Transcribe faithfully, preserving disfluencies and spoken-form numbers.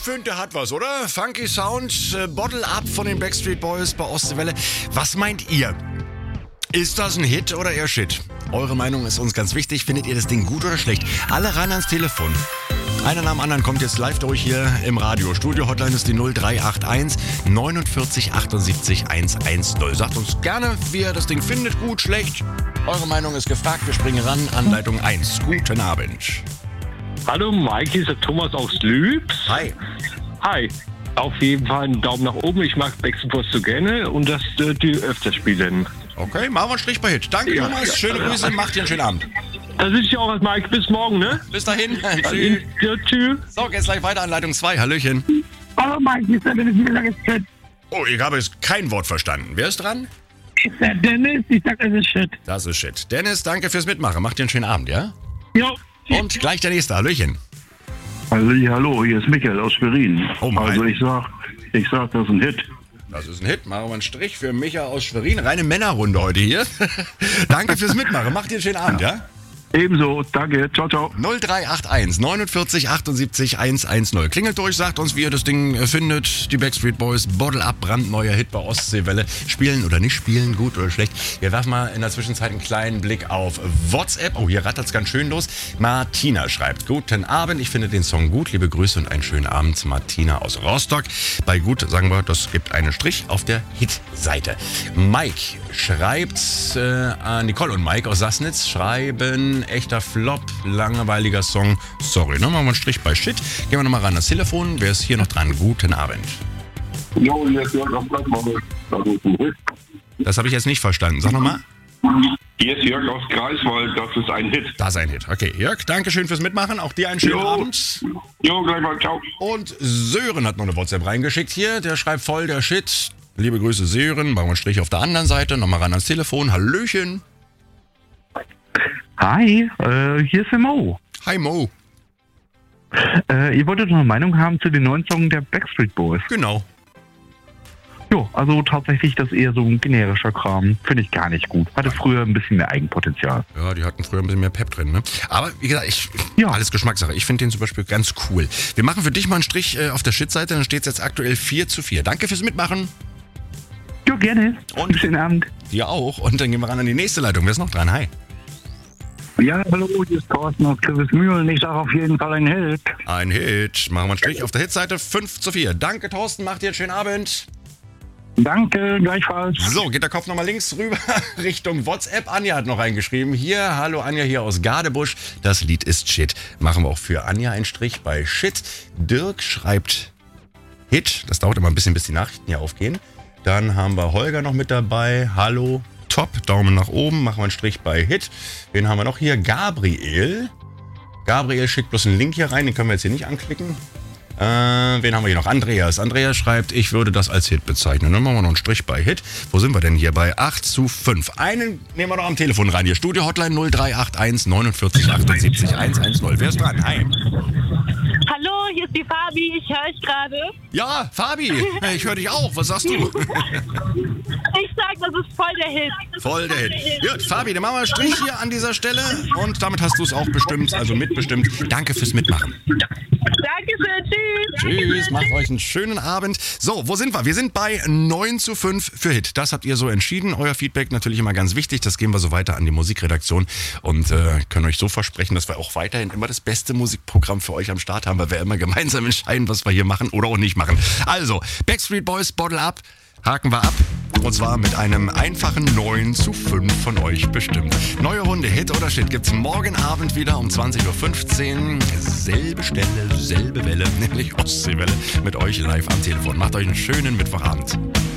finde, der hat was, oder? Funky Sound, äh, Bottle Up von den Backstreet Boys bei Ostseewelle. Was meint ihr? Ist das ein Hit oder eher Shit? Eure Meinung ist uns ganz wichtig. Findet ihr das Ding gut oder schlecht? Alle ran ans Telefon. Einer nach dem anderen kommt jetzt live durch hier im Radio. Studio-Hotline ist die null drei acht eins neunundvierzig achtundsiebzig hundertzehn. Sagt uns gerne, wie ihr das Ding findet. Gut, schlecht. Eure Meinung ist gefragt. Wir springen ran. Anleitung eins. Guten Abend. Hallo Mike, hier ist der Thomas aus Lübs. Hi. Hi. Auf jeden Fall einen Daumen nach oben. Ich mag Backstreet Boys so gerne und dass äh, die öfter spielen. Okay, machen wir einen Strich bei Hit. Danke, Ja, Thomas. ja. Schöne Grüße. Macht dir einen schönen Abend. Das wünsche ich auch als Mike. Bis morgen, ne? Bis dahin. Tschüss. Ja, tschüss. So, geht's gleich weiter. Anleitung zwei. Hallöchen. Hallo Mike, hier ist der Dennis Müller ist shit. Oh, ich habe jetzt kein Wort verstanden. Wer ist dran? Ist der Dennis, ich sag, es ist shit. Das ist Shit. Dennis, danke fürs Mitmachen. Macht dir einen schönen Abend, ja? Jo. Und gleich der nächste. Hallöchen. Halli, hallo, hier ist Michael aus Schwerin. Oh mein. Also ich sag, ich sag, das ist ein Hit. Das ist ein Hit. Machen wir einen Strich für Micha aus Schwerin. Reine Männerrunde heute hier. Danke fürs Mitmachen. Macht dir einen schönen Abend, ja? Ebenso, danke, ciao, ciao. null drei acht eins neunundvierzig achtundsiebzig hundertzehn. Klingelt durch, sagt uns, wie ihr das Ding äh, findet. Die Backstreet Boys, Bottle Up, brandneuer Hit bei Ostseewelle. Spielen oder nicht spielen, gut oder schlecht. Wir werfen mal in der Zwischenzeit einen kleinen Blick auf WhatsApp. Oh, hier rattert's ganz schön los. Martina schreibt, guten Abend, ich finde den Song gut. Liebe Grüße und einen schönen Abend. Martina aus Rostock. Bei gut sagen wir, das gibt einen Strich auf der Hit-Seite. Mike schreibt, äh, Nicole und Mike aus Sassnitz schreiben, echter Flop, langweiliger Song. Sorry, ne? Machen wir einen Strich bei Shit. Gehen wir nochmal ran ans Telefon. Wer ist hier noch dran? Guten Abend. Jo, hier ist Jörg aus Greifswald. Das ist ein Hit. Das habe ich jetzt nicht verstanden. Sag nochmal. Hier ist Jörg aus Greifswald, das ist ein Hit. Das ist ein Hit. Okay, Jörg, danke schön fürs Mitmachen. Auch dir einen schönen Jo. Abend. Jo, gleich mal, ciao. Und Sören hat noch eine WhatsApp reingeschickt hier. Der schreibt voll der Shit. Liebe Grüße, Sören. Machen wir einen Strich auf der anderen Seite. Nochmal ran ans Telefon. Hallöchen. Hi, äh, hier ist der Mo. Hi Mo. Äh, ihr wolltet noch eine Meinung haben zu den neuen Songs der Backstreet Boys. Genau. Jo, also tatsächlich das eher so ein generischer Kram. Finde ich gar nicht gut. Hatte früher ein bisschen mehr Eigenpotenzial. Ja, die hatten früher ein bisschen mehr Pep drin, ne? Aber wie gesagt, ich, Ja. alles Geschmackssache. Ich finde den zum Beispiel ganz cool. Wir machen für dich mal einen Strich äh, auf der Shit-Seite. Dann steht es jetzt aktuell vier zu vier. Danke fürs Mitmachen. Jo, gerne. Und- Schönen Abend. Dir auch. Und dann gehen wir ran an die nächste Leitung. Wer ist noch dran? Hi. Ja, hallo, hier ist Thorsten aus Kürbismühlen. Ich sag auf jeden Fall ein Hit. Ein Hit. Machen wir einen Strich auf der Hitseite. fünf zu vier. Danke, Thorsten. Macht dir einen schönen Abend. Danke, gleichfalls. So, geht der Kopf nochmal links rüber Richtung WhatsApp. Anja hat noch reingeschrieben. Hier, hallo Anja hier aus Gadebusch. Das Lied ist Shit. Machen wir auch für Anja einen Strich bei Shit. Dirk schreibt Hit. Das dauert immer ein bisschen, bis die Nachrichten hier aufgehen. Dann haben wir Holger noch mit dabei. Hallo. Top. Daumen nach oben. Machen wir einen Strich bei Hit. Wen haben wir noch hier? Gabriel. Gabriel schickt bloß einen Link hier rein. Den können wir jetzt hier nicht anklicken. Äh, wen haben wir hier noch? Andreas. Andreas schreibt, ich würde das als Hit bezeichnen. Dann machen wir noch einen Strich bei Hit. Wo sind wir denn hier? Bei acht zu fünf. Einen nehmen wir noch am Telefon rein. Hier Studio-Hotline null drei acht eins neunundvierzig achtundsiebzig hundertzehn. Wer ist dran? Hi. Hallo, hier ist die Fabi, ich höre euch gerade. Ja, Fabi. Ich höre dich auch. Was sagst du? Ich sag, das ist voll der Hit. Voll der Hit. Gut, Fabi, dann machen wir einen Strich hier an dieser Stelle. Und damit hast du es auch bestimmt, also mitbestimmt. Danke fürs Mitmachen. Dankeschön, tschüss. Tschüss, macht euch einen schönen Abend. So, wo sind wir? Wir sind bei neun zu fünf für Hit. Das habt ihr so entschieden. Euer Feedback natürlich immer ganz wichtig. Das geben wir so weiter an die Musikredaktion und äh, können euch so versprechen, dass wir auch weiterhin immer das beste Musikprogramm für euch am Start haben, weil wir immer gemeinsam entscheiden, was wir hier machen oder auch nicht machen. Also, Backstreet Boys, Bottle Up. Haken wir ab. Und zwar mit einem einfachen neun zu fünf von euch bestimmt. Neue Runde Hit oder Shit gibt's morgen Abend wieder um zwanzig Uhr fünfzehn. Selbe Stelle, selbe Welle, nämlich Ostseewelle mit euch live am Telefon. Macht euch einen schönen Mittwochabend.